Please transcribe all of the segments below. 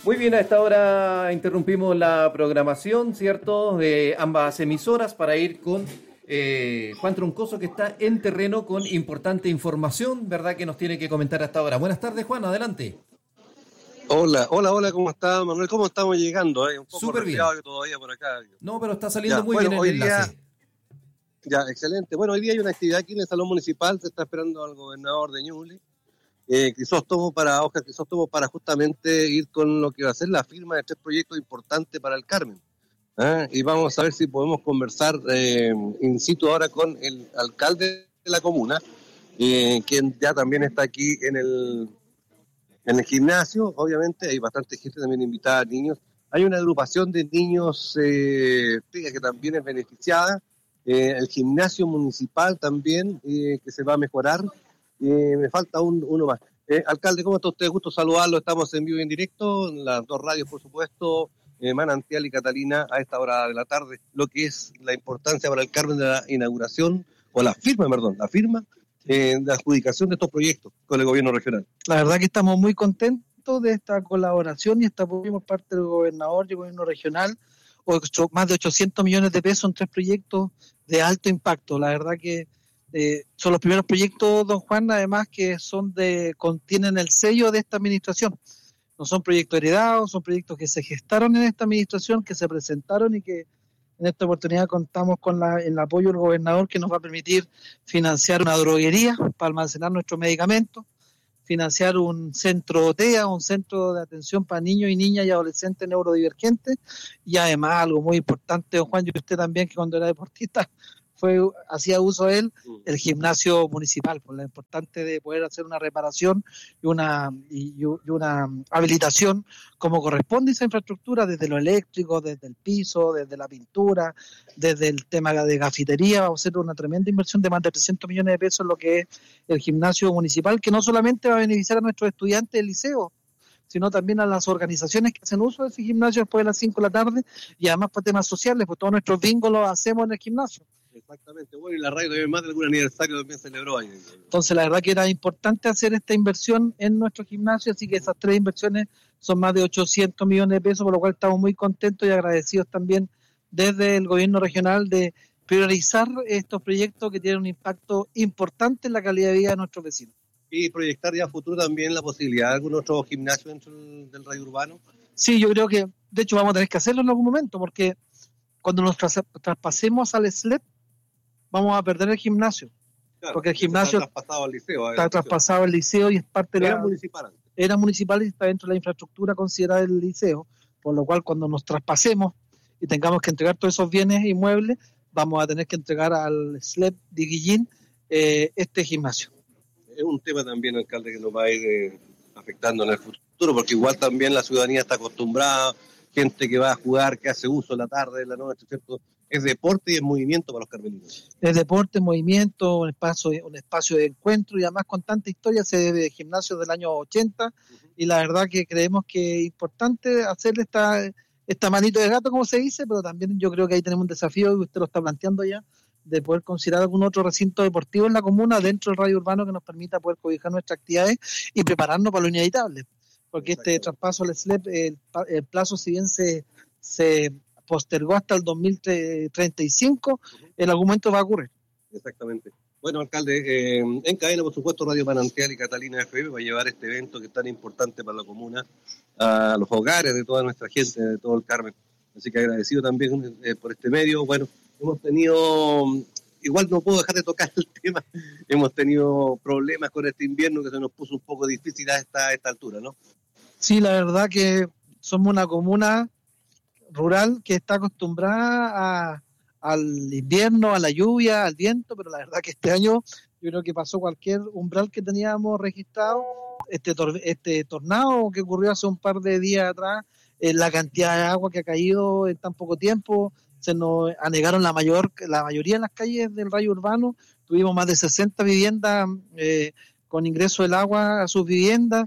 Muy bien, a esta hora interrumpimos la programación, ¿cierto?, de ambas emisoras para ir con Juan Troncoso, que está en terreno con importante información, ¿verdad?, que nos tiene que comentar hasta ahora. Buenas tardes, Juan, adelante. Hola, ¿cómo está, Manuel? ¿Cómo estamos llegando? Un poco Súper bien. resfriado todavía por acá. No, pero está saliendo Ya, muy bueno, bien el hoy enlace. excelente. Bueno, hoy día hay una actividad aquí en el Salón Municipal, se está esperando al gobernador de Ñuble, Oscar Crisóstomo, para justamente ir con lo que va a ser la firma de 3 proyectos importantes para el Carmen. Y vamos a ver si podemos conversar in situ ahora con el alcalde de la comuna, quien ya también está aquí en el gimnasio. Obviamente hay bastante gente también invitada, niños. Hay una agrupación de niños que también es beneficiada. El gimnasio municipal también, que se va a mejorar. Me falta uno más. Alcalde, ¿cómo está usted? Gusto saludarlo. Estamos en vivo y en directo, en las 2 radios, por supuesto, Manantial y Catalina, a esta hora de la tarde. Lo que es la importancia para el Carmen de la inauguración, o la firma de adjudicación de estos proyectos con el gobierno regional. La verdad que estamos muy contentos de esta colaboración y esta apoyo por parte del gobernador y el gobierno regional, más de 800 millones de pesos en 3 proyectos de alto impacto. La verdad que son los primeros proyectos, don Juan, además que contienen el sello de esta administración. No son proyectos heredados, son proyectos que se gestaron en esta administración, que se presentaron y que en esta oportunidad contamos con el apoyo del gobernador, que nos va a permitir financiar una droguería para almacenar nuestros medicamentos, financiar un centro TEA, un centro de atención para niños y niñas y adolescentes neurodivergentes, y además algo muy importante, don Juan, y usted también, que cuando era deportista hacía uso de él, el gimnasio municipal, por lo importante de poder hacer una reparación y una habilitación como corresponde a esa infraestructura, desde lo eléctrico, desde el piso, desde la pintura, desde el tema de gafitería. Vamos a hacer una tremenda inversión de más de 300 millones de pesos en lo que es el gimnasio municipal, que no solamente va a beneficiar a nuestros estudiantes del liceo, sino también a las organizaciones que hacen uso de ese gimnasio después de las 5 de la tarde, y además para temas sociales, pues todos nuestros bingos los hacemos en el gimnasio. Exactamente, bueno, y la radio también, más de algún aniversario también celebró ahí. Entonces la verdad que era importante hacer esta inversión en nuestro gimnasio, así que esas 3 inversiones son más de 800 millones de pesos, por lo cual estamos muy contentos y agradecidos también desde el gobierno regional de priorizar estos proyectos que tienen un impacto importante en la calidad de vida de nuestros vecinos. Y proyectar ya a futuro también la posibilidad de algún otro gimnasio dentro del radio urbano. Sí, yo creo que de hecho vamos a tener que hacerlo en algún momento, porque cuando nos traspasemos al SLEP vamos a perder el gimnasio, claro, porque el gimnasio está traspasado al liceo. Está traspasado al liceo y es parte de municipal. Era municipal y está dentro de la infraestructura considerada del liceo, por lo cual cuando nos traspasemos y tengamos que entregar todos esos bienes inmuebles, vamos a tener que entregar al SLEP de Guillín este gimnasio. Es un tema también, alcalde, que nos va a ir afectando en el futuro, porque igual también la ciudadanía está acostumbrada, gente que va a jugar, que hace uso en la tarde, en la noche, ¿cierto? Es deporte y es movimiento para los carmelinos. Es deporte, movimiento, un espacio de encuentro, y además con tanta historia se debe de gimnasios del año 80, y la verdad que creemos que es importante hacerle esta manito de gato, como se dice, pero también yo creo que ahí tenemos un desafío, y usted lo está planteando ya, de poder considerar algún otro recinto deportivo en la comuna, dentro del radio urbano, que nos permita poder cobijar nuestras actividades y prepararnos para lo inevitable. Porque este traspaso al SLEP, el plazo, si bien se postergó hasta el 2035, en algún momento va a ocurrir. Exactamente. Bueno, alcalde, en cadena, por supuesto, Radio Manantial y Catalina FM va a llevar este evento que es tan importante para la comuna a los hogares de toda nuestra gente, de todo el Carmen. Así que agradecido también por este medio. Bueno, hemos tenido, igual no puedo dejar de tocar el tema, hemos tenido problemas con este invierno que se nos puso un poco difícil a esta altura, ¿no? Sí, la verdad que somos una comuna rural que está acostumbrada al invierno, a la lluvia, al viento, pero la verdad que este año yo creo que pasó cualquier umbral que teníamos registrado. Este tornado que ocurrió hace un par de días atrás, la cantidad de agua que ha caído en tan poco tiempo, se nos anegaron la mayoría de las calles del radio urbano. Tuvimos más de 60 viviendas con ingreso del agua a sus viviendas.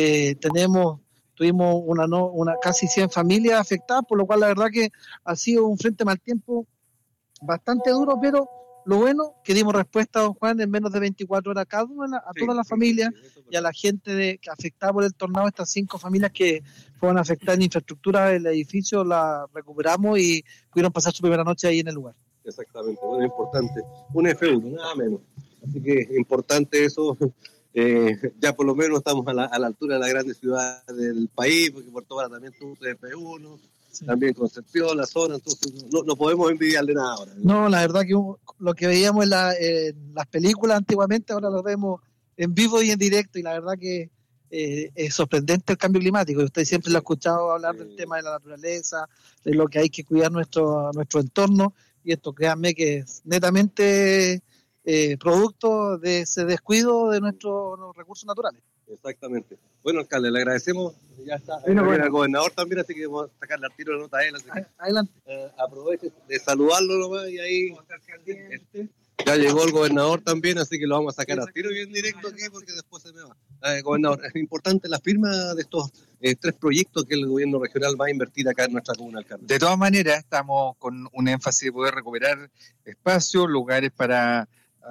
Tuvimos una casi 100 familias afectadas, por lo cual la verdad que ha sido un frente mal tiempo bastante duro, pero Lo bueno, que dimos respuesta, don Juan, en menos de 24 horas cada una, a toda la familia y a la gente que afectada por el tornado. Estas 5 familias que fueron afectadas en infraestructura del edificio, la recuperamos y pudieron pasar su primera noche ahí en el lugar. Exactamente, bueno, es importante. Un F1, nada menos. Así que es importante eso. Ya por lo menos estamos a la altura de las grandes ciudades del país, porque Puerto Vara también tuvo F1, sí. También Concepción, la zona, entonces no podemos envidiarle nada ahora. No, la verdad que lo que veíamos en las películas antiguamente, ahora lo vemos en vivo y en directo, y la verdad que es sorprendente el cambio climático. Usted siempre lo ha escuchado hablar del tema de la naturaleza, de lo que hay que cuidar nuestro entorno, y esto, créanme, que es netamente producto de ese descuido de nuestros recursos naturales. Exactamente. Bueno, alcalde, le agradecemos. Ya está. Bueno. El gobernador también, así que vamos a sacarle al tiro la nota a él. Así que, adelante. Aproveche de saludarlo nomás y ahí. Ya llegó el gobernador también, así que lo vamos a sacar al tiro bien directo aquí porque después se me va. Gobernador, es importante la firma de estos 3 proyectos que el gobierno regional va a invertir acá en nuestra comuna, alcalde. De todas maneras, estamos con un énfasis de poder recuperar espacios, lugares para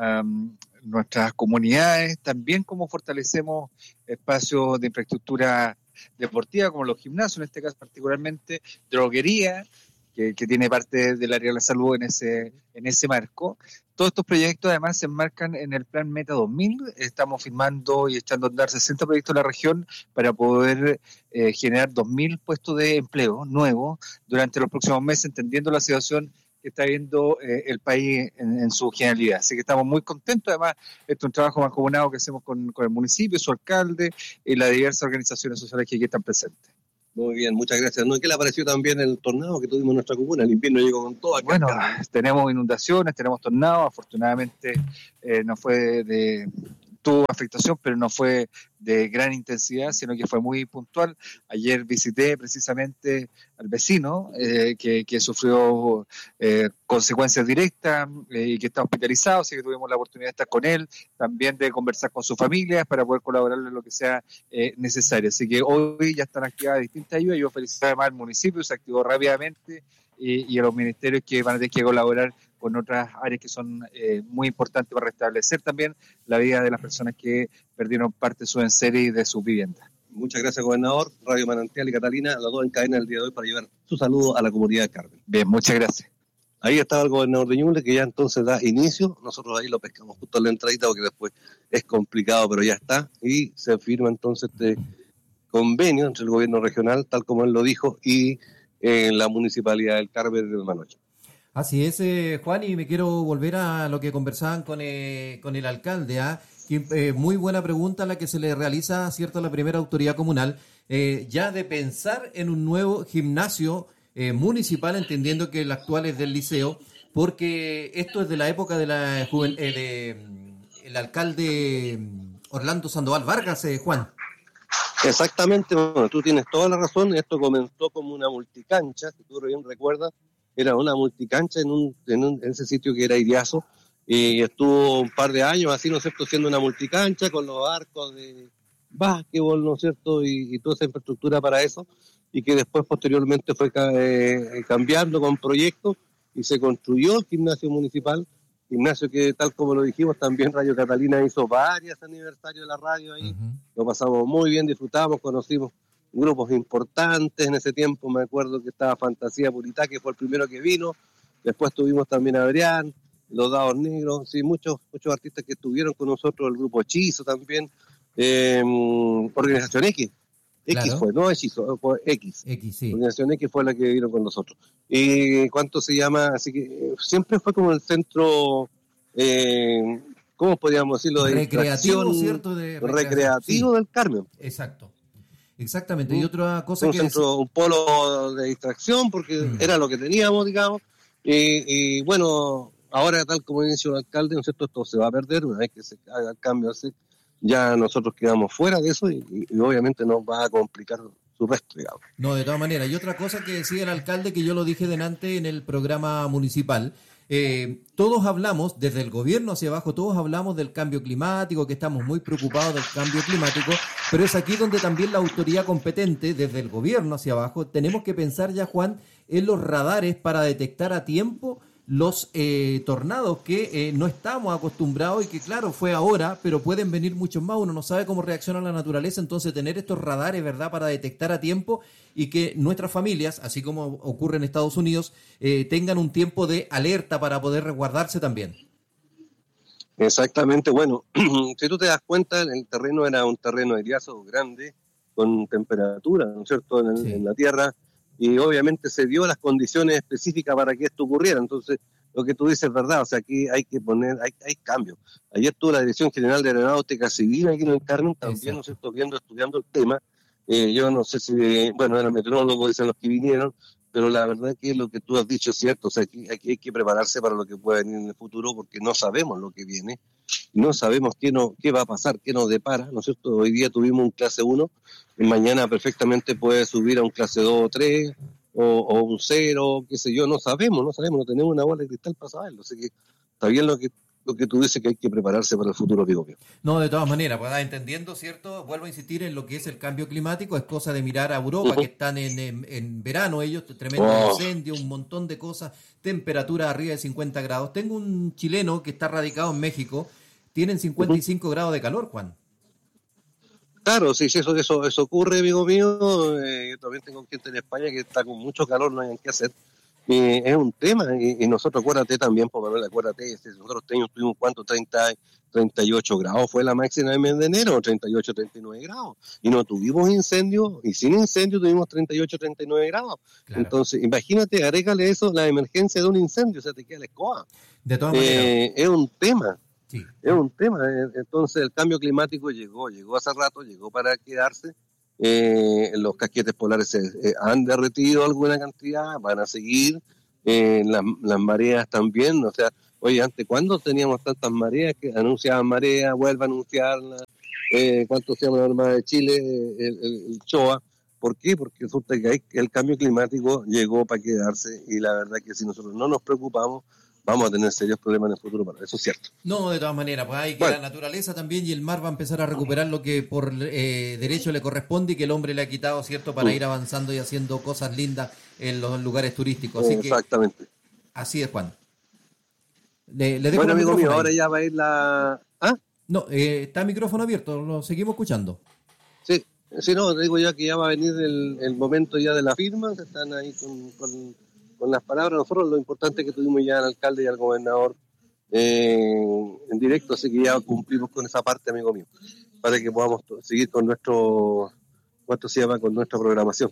nuestras comunidades, también como fortalecemos espacios de infraestructura deportiva como los gimnasios, en este caso particularmente droguería, que tiene parte del área de la salud en ese marco. Todos estos proyectos además se enmarcan en el Plan Meta 2000. Estamos firmando y echando a andar 60 proyectos en la región para poder generar 2.000 puestos de empleo nuevos durante los próximos meses, entendiendo la situación que está viendo el país en su generalidad. Así que estamos muy contentos. Además, este es un trabajo mancomunado que hacemos con el municipio, su alcalde y las diversas organizaciones sociales que aquí están presentes. Muy bien, muchas gracias. ¿No? ¿Qué le pareció también el tornado que tuvimos en nuestra comuna? El invierno llegó con todo. Bueno, tenemos inundaciones, tenemos tornados. Afortunadamente no fue tuvo afectación, pero no fue de gran intensidad, sino que fue muy puntual. Ayer visité precisamente al vecino que sufrió consecuencias directas y que está hospitalizado, así que tuvimos la oportunidad de estar con él, también de conversar con su familia para poder colaborar en lo que sea necesario. Así que hoy ya están activadas distintas ayudas. Yo felicito además al municipio, se activó rápidamente y a los ministerios que van a tener que colaborar con otras áreas que son muy importantes para restablecer también la vida de las personas que perdieron parte de su enseres y de sus viviendas. Muchas gracias, gobernador. Radio Manantial y Catalina, los dos en cadena el día de hoy para llevar su saludo a la comunidad de Carmen. Bien, muchas gracias. Ahí estaba el gobernador de Ñuble, que ya entonces da inicio. Nosotros ahí lo pescamos justo en la entradita porque después es complicado, pero ya está. Y se firma entonces este convenio entre el gobierno regional, tal como él lo dijo, y la municipalidad del Carmen de Manoche. Así es, Juan, y me quiero volver a lo que conversaban con el alcalde. Muy buena pregunta la que se le realiza, ¿cierto?, a la primera autoridad comunal, ya de pensar en un nuevo gimnasio municipal, entendiendo que el actual es del liceo, porque esto es de la época de el alcalde Orlando Sandoval Vargas, Juan. Exactamente, bueno, tú tienes toda la razón. Esto comenzó como una multicancha, si tú bien recuerdas. Era una multicancha en ese sitio que era Iriazo, y estuvo un par de años así, ¿no es cierto?, siendo una multicancha con los arcos de básquetbol, ¿no es cierto?, y toda esa infraestructura para eso, y que después posteriormente fue cambiando con proyectos y se construyó el gimnasio municipal, gimnasio que, tal como lo dijimos, también Radio Catalina hizo varios aniversarios de la radio ahí. Lo pasamos muy bien, disfrutamos, conocimos grupos importantes en ese tiempo. Me acuerdo que estaba Fantasía Puritá, que fue el primero que vino. Después tuvimos también a Adrián, Los Dados Negros, sí, muchos artistas que estuvieron con nosotros, el grupo Hechizo también, Organización X. X claro. Fue, no Hechizo, fue X. X, sí. Organización X fue la que vino con nosotros. Y ¿cuánto se llama? Así que siempre fue como el centro, ¿cómo podríamos decirlo? De recreativo, ¿cierto? Recreativo sí. Del Carmen. Exacto. Exactamente, y otra cosa un polo de distracción, porque era lo que teníamos, digamos, y bueno, ahora tal como dice el alcalde, ¿no es cierto?, esto se va a perder, una vez que se haga el cambio así, ya nosotros quedamos fuera de eso y obviamente nos va a complicar su resto, digamos. No, de todas maneras, y otra cosa que decía el alcalde, que yo lo dije delante en el programa municipal, todos hablamos, desde el gobierno hacia abajo, todos hablamos del cambio climático, que estamos muy preocupados del cambio climático, pero es aquí donde también la autoridad competente, desde el gobierno hacia abajo, tenemos que pensar ya, Juan, en los radares para detectar a tiempo los tornados que no estamos acostumbrados y que claro, fue ahora, pero pueden venir muchos más. Uno no sabe cómo reacciona la naturaleza, entonces tener estos radares, ¿verdad?, para detectar a tiempo y que nuestras familias, así como ocurre en Estados Unidos, tengan un tiempo de alerta para poder resguardarse también. Exactamente, bueno, si tú te das cuenta, el terreno era un terreno eriazo grande, con temperatura, ¿no es cierto?, en la tierra, y obviamente se dio las condiciones específicas para que esto ocurriera. Entonces, lo que tú dices es verdad, o sea, aquí hay que poner, hay cambios. Ayer tuvo la Dirección General de Aeronáutica Civil aquí en el Carmen, también, ¿no es cierto?, estudiando el tema. Yo no sé si, bueno, era meteorólogo, dicen los que vinieron, pero la verdad que lo que tú has dicho es cierto, o sea, aquí hay que prepararse para lo que pueda venir en el futuro, porque no sabemos lo que viene, no sabemos qué va a pasar, qué nos depara, ¿no es cierto? Hoy día tuvimos un clase 1, y mañana perfectamente puede subir a un clase 2 o 3, o un 0, qué sé yo, no sabemos, no tenemos una bola de cristal para saberlo, así que está bien lo que tú dices, que hay que prepararse para el futuro, amigo mío. No, de todas maneras, pues entendiendo, ¿cierto? Vuelvo a insistir en lo que es el cambio climático, es cosa de mirar a Europa, que están en verano ellos, tremendo incendio, un montón de cosas, temperatura arriba de 50 grados. Tengo un chileno que está radicado en México, tienen 55 grados de calor, Juan. Claro, sí, eso ocurre, amigo mío. Yo también tengo gente en España que está con mucho calor, no hay qué hacer. Es un tema, y nosotros, acuérdate también, por Manuel, acuérdate, nosotros tuvimos ¿cuánto? 38 grados fue la máxima del mes de enero, 38, 39 grados, y no tuvimos incendio, y sin incendio tuvimos 38, 39 grados. Claro. Entonces, imagínate, agrégale eso, la emergencia de un incendio, o sea, te queda la escoba. De todas maneras. Es un tema. Sí. Es un tema. Entonces, el cambio climático llegó hace rato, llegó para quedarse. Los casquetes polares se han derretido alguna cantidad, van a seguir, las mareas también, o sea, oye, antes, ¿cuándo teníamos tantas mareas que anunciaban marea, vuelve a anunciarla? ¿Cuánto se llama la Armada de Chile, el CHOA? ¿Por qué? Porque resulta que el cambio climático llegó para quedarse, y la verdad que si nosotros no nos preocupamos, vamos a tener serios problemas en el futuro, para eso es cierto. No, de todas maneras, pues hay que la naturaleza también y el mar va a empezar a recuperar lo que por derecho le corresponde y que el hombre le ha quitado, ¿cierto?, para ir avanzando y haciendo cosas lindas en los lugares turísticos. Así exactamente. Que, así es, Juan. Le dejo bueno, amigo mío, ahí. ahora ya va a ir la... ¿Ah? No, está el micrófono abierto, lo seguimos escuchando. Sí, no, digo ya que ya va a venir el momento ya de la firma, que están ahí con las palabras. Nosotros lo importante es que tuvimos ya al alcalde y al gobernador en directo, así que ya cumplimos con esa parte, amigo mío, para que podamos seguir con con nuestra programación.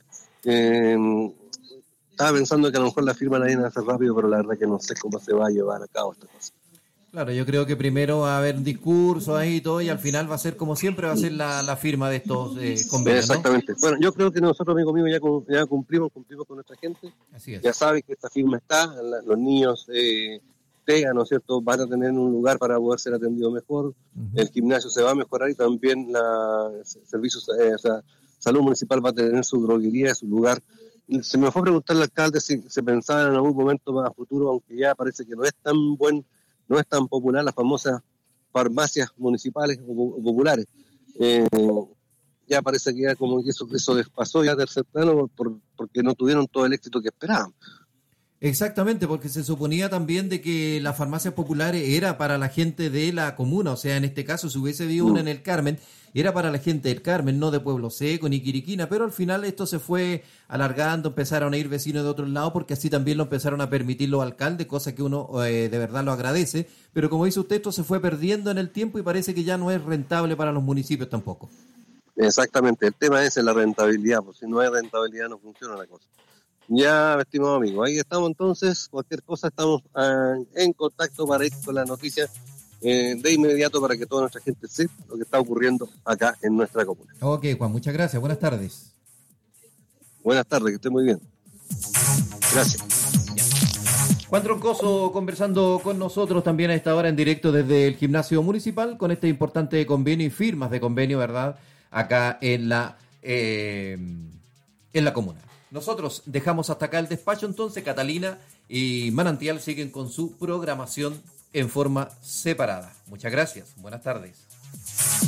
Estaba pensando que a lo mejor la firma la iban a hacer rápido, pero la verdad que no sé cómo se va a llevar a cabo esta cosa. Claro, yo creo que primero va a haber un discurso ahí y todo, y al final va a ser, como siempre, va a ser la firma de estos convenios. Exactamente. ¿No? Bueno, yo creo que nosotros, amigo mío, ya cumplimos con nuestra gente. Así es. Ya saben que esta firma está, los niños TEA, ¿no es cierto?, van a tener un lugar para poder ser atendidos mejor. Uh-huh. El gimnasio se va a mejorar y también salud municipal va a tener su droguería, su lugar. Y se me fue a preguntar al alcalde si se pensaba en algún momento más a futuro, aunque ya parece que no es tan popular las famosas farmacias municipales o populares. Ya parece que ya como que eso pasó ya a tercer plano porque no tuvieron todo el éxito que esperaban. Exactamente, porque se suponía también de que las farmacias populares era para la gente de la comuna, o sea, en este caso si hubiese habido una en el Carmen, era para la gente del Carmen, no de Pueblo Seco ni Quiriquina, pero al final esto se fue alargando, empezaron a ir vecinos de otros lados, porque así también lo empezaron a permitir los alcaldes, cosa que uno de verdad lo agradece, pero como dice usted, esto se fue perdiendo en el tiempo y parece que ya no es rentable para los municipios tampoco. Exactamente, el tema es la rentabilidad, pues si no hay rentabilidad no funciona la cosa. Ya, estimado amigo, ahí estamos entonces, cualquier cosa estamos en contacto para ir con las noticias de inmediato para que toda nuestra gente sepa lo que está ocurriendo acá en nuestra comuna. Ok, Juan, muchas gracias, buenas tardes. Buenas tardes, que esté muy bien. Gracias. Juan Troncoso conversando con nosotros también a esta hora en directo desde el gimnasio municipal con este importante convenio y firmas de convenio, ¿verdad?, acá en la comuna. Nosotros dejamos hasta acá el despacho, entonces Catalina y Manantial siguen con su programación en forma separada. Muchas gracias, buenas tardes.